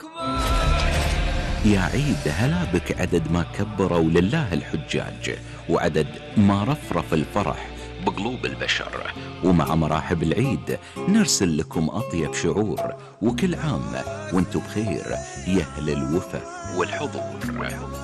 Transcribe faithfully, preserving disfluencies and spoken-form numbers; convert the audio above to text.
يا عيد هلا بك، عدد ما كبروا لله الحجاج، وعدد ما رفرف الفرح بقلوب البشر. ومع مراحب العيد نرسل لكم أطيب شعور، وكل عام وانتم بخير يا أهل الوفا والحضور.